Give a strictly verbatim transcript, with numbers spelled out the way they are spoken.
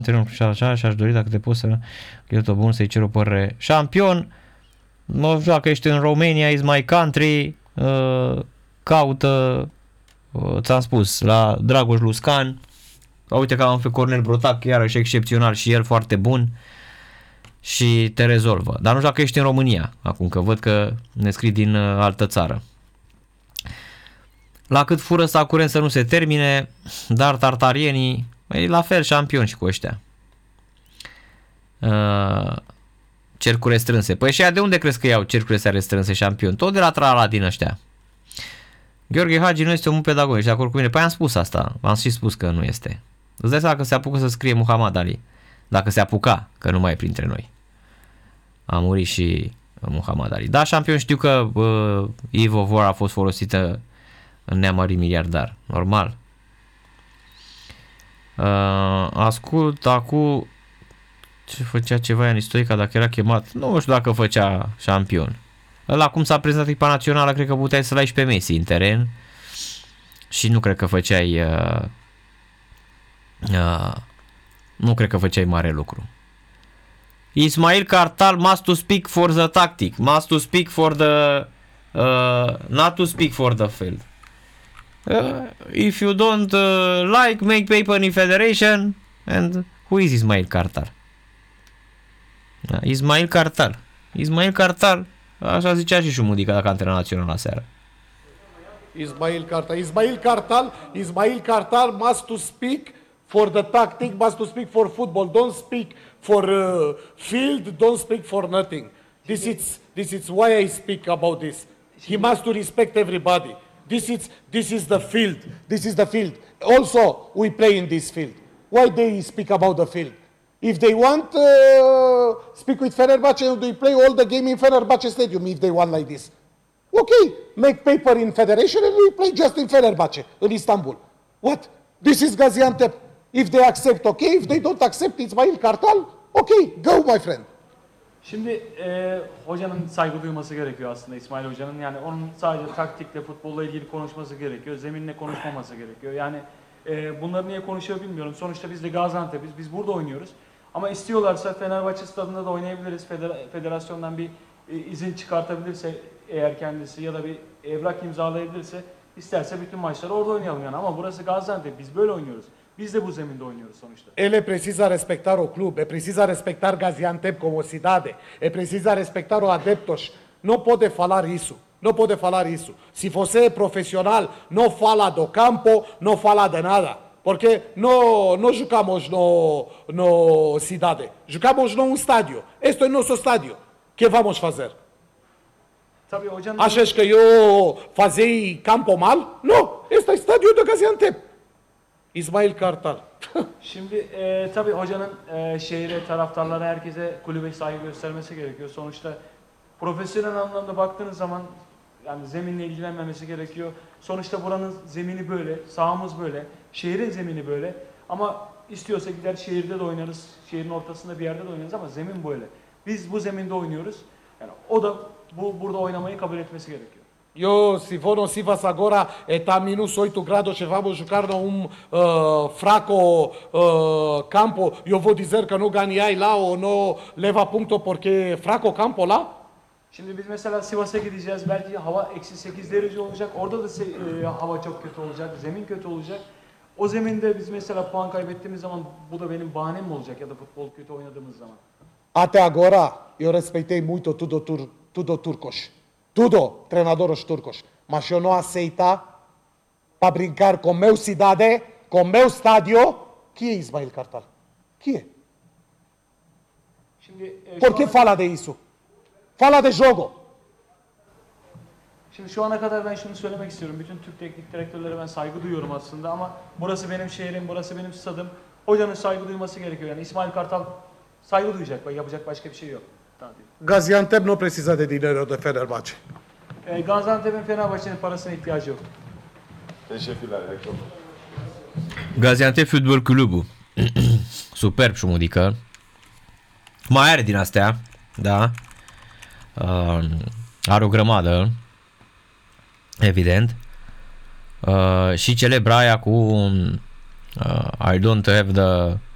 și așa, și aș dori dacă te poți să Gheto bun să-i cer o părere. Șampion, mă joacă, ești în Romania, is my country, uh, caută, uh, ți-am spus, la Dragoș Luscan, uite că am pe Cornel Brotac, iarăși excepțional și el foarte bun și te rezolvă. Dar nu știu dacă ești în România, acum că văd că ne scrii din uh, altă țară. La cât fură sta curent să nu se termine, dar tartarienii, e la fel șampion și cu ăștia. Uh, cercuri restrânse. Păi și de unde crezi că iau cercuri astea restrânse șampion? Tot de la Trala din ăștia. Gheorghe Hagi nu este un pedagog, ești de acord cu mine? Păi am spus asta, am și spus că nu este. Îți dai seama că se apucă să scrie Muhammad Ali. Dacă se apuca, că nu mai e printre noi. A murit și Muhammad Ali. Da, șampion, știu că uh, Eve of War a fost folosită în neamărit miliardar. Normal. Uh, ascult acum ce făcea ceva Ian Stoica dacă era chemat. Nu știu dacă făcea șampion. Ăla cum s-a prezentat echipa națională, cred că puteai să-l ai și pe Messi în teren. Și nu cred că făceai uh, uh, nu cred că făceai mare lucru. Ismail Kartal must to speak for the tactic. Must to speak for the uh, not to speak for the field. Uh, if you don't uh, like, make paper in federation. And who is Ismail Kartal? Uh, Ismail Kartal. Ismail Kartal. Așa zicea și Șumudica dacă antrenă național la seară. Ismail Kartal. Ismail Kartal. Ismail Kartal must to speak for the tactic, must to speak for football. Don't speak for uh, field. Don't speak for nothing. This is this is why I speak about this. He must to respect everybody. This is this is the field. This is the field. Also, we play in this field. Why they speak about the field? If they want uh, speak with Fenerbahce, they play all the game in Fenerbahce Stadium. If they want like this, okay, make paper in federation and we play just in Fenerbahce in Istanbul. What? This is Gaziantep. If they accept, okay. If they don't accept, Ismail Kartal, okay, go my friend. Şimdi e, hocanın saygı duyması gerekiyor aslında İsmail Hoca'nın. Yani onun sadece taktikle, futbolla ilgili konuşması gerekiyor. Zeminle konuşmaması gerekiyor. Yani e, bunları niye konuşuyor bilmiyorum. Sonuçta biz de Gaziantep'iz. Biz burada oynuyoruz. Ama istiyorlarsa Fenerbahçe stadında da oynayabiliriz. Feder federasyondan bir e, izin çıkartabilirse eğer kendisi ya da bir evrak imzalayabilirse isterse bütün maçları orada oynayalım yani. Ama burası Gaziantep. Biz böyle oynuyoruz. Biz de bu zeminde oynuyoruz sonuçta. Ele precisa respectar o club, e precisa respectar Gaziantep como cidade, e precisa respectar o adeptos. Não pode falar isso. Não pode falar isso. Se você é profissional, não fala do campo, não fala de nada. Porque não, não jogamos no, no cidade. Jogamos num estádio. Este é o nosso estádio. Que vamos fazer? Tabii hocanın... Achas que eu fazei campo mal? Não. Este é o estádio de Gaziantep. İsmail Kartal. Şimdi e, tabii hocanın e, şehre, taraftarlara, herkese kulübe saygı göstermesi gerekiyor. Sonuçta profesyonel anlamda baktığınız zaman yani zeminle ilgilenmemesi gerekiyor. Sonuçta buranın zemini böyle, sahamız böyle, şehrin zemini böyle. Ama istiyorsa gider şehirde de oynarız, şehrin ortasında bir yerde de oynarız ama zemin böyle. Biz bu zeminde oynuyoruz. Yani o da bu burada oynamayı kabul etmesi gerekiyor. Eu, se for nocivas agora, está minus oito graus e vamos jogar num uh, fraco uh, campo, eu vou dizer que não ganhei lá ou não leva ponto porque fraco campo lá? Şimdi biz mesela Sivas'a gideceğiz. Belki hava eksi sekiz derece olacak. Orada da se, e, hava çok kötü olacak. Zemin kötü olacak. O zeminde biz mesela puan kaybettiğimiz zaman bu da benim bahanem mi olacak ya da futbol kötü oynadığımız zaman? Até agora, eu respeitei muito tudo, tur, tudo turcos. Tudo treinadores turcos. Mas eu não aceita para brincar com meu cidade, com meu estádio, que é Ismail Kartal? Que é? Şimdi, e, Por que an... fala de isso? Fala de jogo. Şimdi şu ana kadar ben şunu söylemek istiyorum. Bütün Türk teknik direktörlere ben saygı duyuyorum aslında ama burası benim şehrim, burası benim stadım. Hocanın saygı duyması gerekiyor. Yani İsmail Kartal saygı duyacak, yapacak başka bir şey yok. Gaziantep não precisa de dinheiro de Fenerbahçe. E, Gaziantep'in Fenerbahçe'nin parasına ihtiyacı yok. Teşekkürler. Gaziantep Fotbal Club. Superb Șumudică. Mai are din astea, da. Uh, are o grămadă, evident. Uh, și celebra aia cu uh, I don't have the